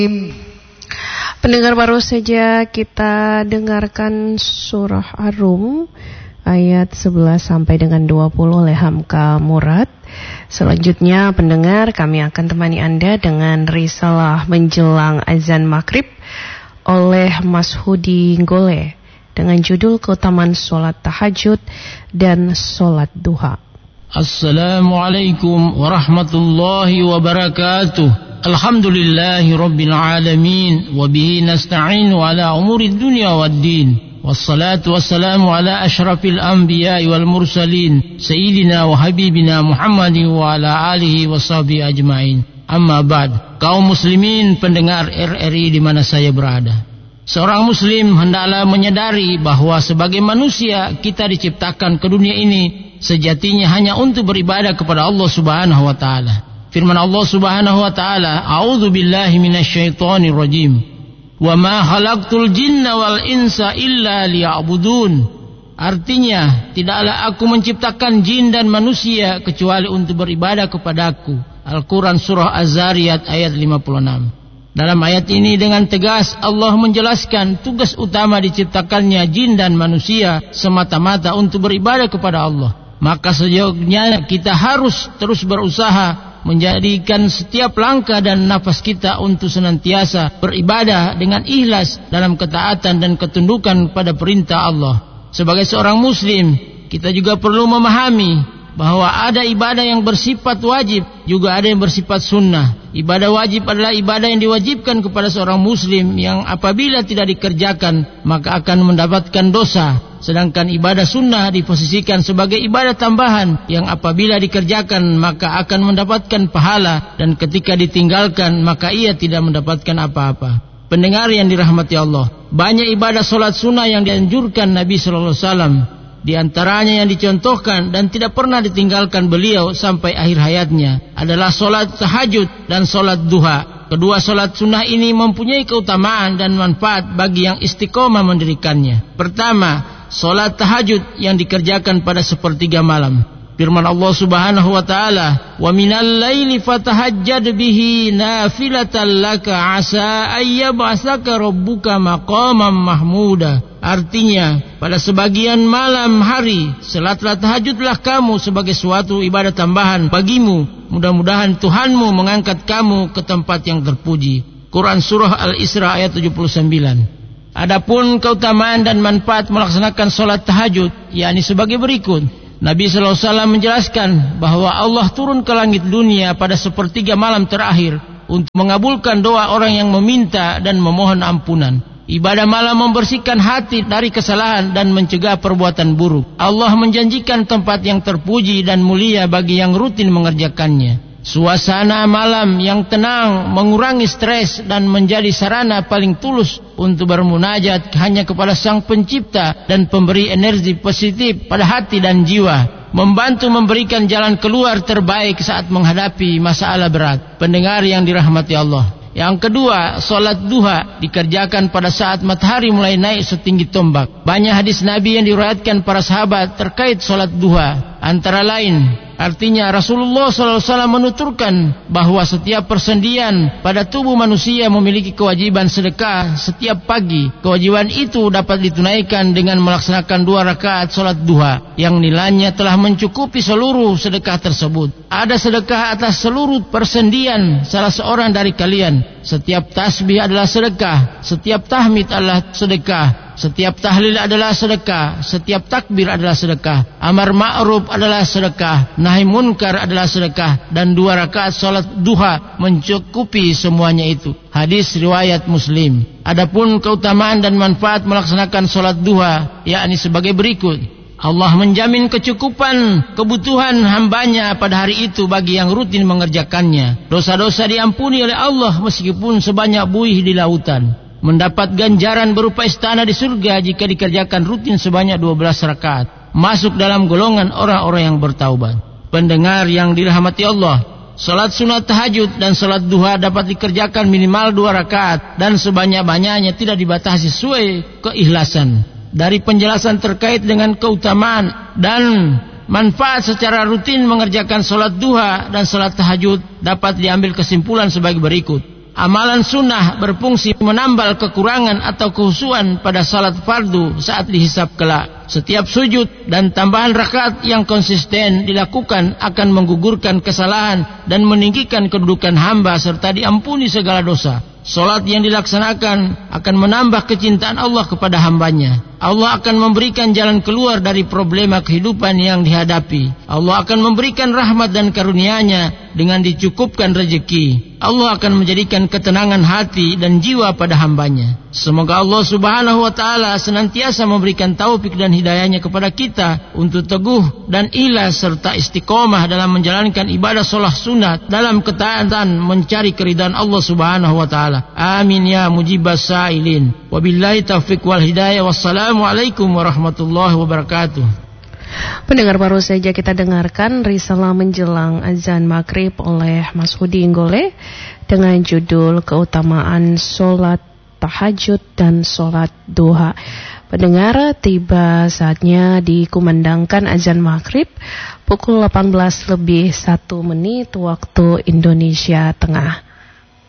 Pendengar, baru saja kita dengarkan surah Ar-Rum ayat 11 sampai dengan 20 oleh Hamka Murad. Selanjutnya pendengar, kami akan temani Anda dengan risalah menjelang azan maghrib oleh Mas Hudi Ngole dengan judul keutamaan sholat tahajud dan sholat duha. Assalamualaikum warahmatullahi wabarakatuh. Alhamdulillahi rabbil alamin, wabihi nasta'inu ala umuri dunya waddin, wassalatu wassalamu ala ashrafil anbiya'i wal mursalin, sayyidina wa habibina Muhammadin wa ala alihi wa sahbihi ajma'in. Amma ba'd. Kaum muslimin pendengar RRI di mana saya berada, seorang muslim hendaklah menyadari bahwa sebagai manusia kita diciptakan ke dunia ini sejatinya hanya untuk beribadah kepada Allah Subhanahu wa taala. Firman Allah Subhanahu wa taala, "A'udzu billahi minasyaitonir rajim. Wa ma khalaqtul jinna wal insa illa liya'budun." Artinya, tidaklah aku menciptakan jin dan manusia kecuali untuk beribadah kepadaku. Al-Quran surah Az-Zariyat ayat 56. Dalam ayat ini dengan tegas Allah menjelaskan tugas utama diciptakannya jin dan manusia semata-mata untuk beribadah kepada Allah. Maka sejauhnya kita harus terus berusaha menjadikan setiap langkah dan nafas kita untuk senantiasa beribadah dengan ikhlas dalam ketaatan dan ketundukan pada perintah Allah. Sebagai seorang muslim, kita juga perlu memahami bahwa ada ibadah yang bersifat wajib, juga ada yang bersifat sunnah. Ibadah wajib adalah ibadah yang diwajibkan kepada seorang muslim yang apabila tidak dikerjakan maka akan mendapatkan dosa. Sedangkan ibadah sunnah diposisikan sebagai ibadah tambahan yang apabila dikerjakan maka akan mendapatkan pahala, dan ketika ditinggalkan maka ia tidak mendapatkan apa-apa. Pendengar yang dirahmati Allah, banyak ibadah solat sunnah yang dianjurkan Nabi sallallahu alaihi wasallam. Di antaranya yang dicontohkan dan tidak pernah ditinggalkan beliau sampai akhir hayatnya adalah solat tahajud dan solat duha. Kedua solat sunnah ini mempunyai keutamaan dan manfaat bagi yang istiqomah mendirikannya. Pertama, solat tahajud yang dikerjakan pada sepertiga malam. Firman Allah Subhanahu wa taala, "Wa minal laili fatahajjad bihi nafilatan laka asa ayyab'asaka rabbuka maqaman mahmuda." Artinya, pada sebagian malam hari salatlah tahajudlah kamu sebagai suatu ibadah tambahan bagimu. Mudah-mudahan Tuhanmu mengangkat kamu ke tempat yang terpuji. Quran surah Al-Isra ayat 79. Adapun keutamaan dan manfaat melaksanakan salat tahajud yakni sebagai berikut. Nabi sallallahu alaihi wasallam menjelaskan bahwa Allah turun ke langit dunia pada sepertiga malam terakhir untuk mengabulkan doa orang yang meminta dan memohon ampunan. Ibadah malam membersihkan hati dari kesalahan dan mencegah perbuatan buruk. Allah menjanjikan tempat yang terpuji dan mulia bagi yang rutin mengerjakannya. Suasana malam yang tenang mengurangi stres dan menjadi sarana paling tulus untuk bermunajat hanya kepada Sang Pencipta dan pemberi energi positif pada hati dan jiwa, membantu memberikan jalan keluar terbaik saat menghadapi masalah berat. Pendengar yang dirahmati Allah, yang kedua, solat duha dikerjakan pada saat matahari mulai naik setinggi tombak. Banyak hadis Nabi yang diriwayatkan para sahabat terkait solat duha. Antara lain, artinya Rasulullah SAW menuturkan bahwa setiap persendian pada tubuh manusia memiliki kewajiban sedekah setiap pagi. Kewajiban itu dapat ditunaikan dengan melaksanakan 2 rakaat solat duha yang nilainya telah mencukupi seluruh sedekah tersebut. Ada sedekah atas seluruh persendian salah seorang dari kalian. Setiap tasbih adalah sedekah, setiap tahmid adalah sedekah, setiap tahlil adalah sedekah, setiap takbir adalah sedekah, amar ma'ruf adalah sedekah, nahi munkar adalah sedekah, dan 2 rakaat salat duha mencukupi semuanya itu. Hadis riwayat Muslim. Adapun keutamaan dan manfaat melaksanakan salat duha yakni sebagai berikut. Allah menjamin kecukupan kebutuhan hambanya pada hari itu bagi yang rutin mengerjakannya. Dosa-dosa diampuni oleh Allah meskipun sebanyak buih di lautan. Mendapat ganjaran berupa istana di surga jika dikerjakan rutin sebanyak 12 rakaat. Masuk dalam golongan orang-orang yang bertaubat. Pendengar yang dirahmati Allah, salat sunat tahajud dan salat duha dapat dikerjakan minimal 2 rakaat dan sebanyak-banyaknya, tidak dibatasi sesuai keikhlasan. Dari penjelasan terkait dengan keutamaan dan manfaat secara rutin mengerjakan salat duha dan salat tahajud dapat diambil kesimpulan sebagai berikut. Amalan sunnah berfungsi menambal kekurangan atau kehusuan pada salat fardu saat dihisab kelak. Setiap sujud dan tambahan rakaat yang konsisten dilakukan akan menggugurkan kesalahan dan meninggikan kedudukan hamba serta diampuni segala dosa. Salat yang dilaksanakan akan menambah kecintaan Allah kepada hambanya. Allah akan memberikan jalan keluar dari problema kehidupan yang dihadapi. Allah akan memberikan rahmat dan karunia-Nya dengan dicukupkan rezeki. Allah akan menjadikan ketenangan hati dan jiwa pada hambanya. Semoga Allah Subhanahu wa Ta'ala senantiasa memberikan taufik dan hidayahnya kepada kita untuk teguh dan ikhlas serta istiqomah dalam menjalankan ibadah sholat sunat dalam ketaatan mencari keridhaan Allah Subhanahu wa Ta'ala. Amin ya mujibas sa'ilin. Wabillahi taufiq wal hidayah. Wassalamualaikum warahmatullahi wabarakatuh. Pendengar, baru saja kita dengarkan risalah menjelang azan maghrib oleh Mas Hudi Inggole dengan judul Keutamaan Sholat Tahajud dan Sholat Duha. Pendengar, tiba saatnya dikumandangkan azan maghrib pukul 18:01 waktu Indonesia Tengah.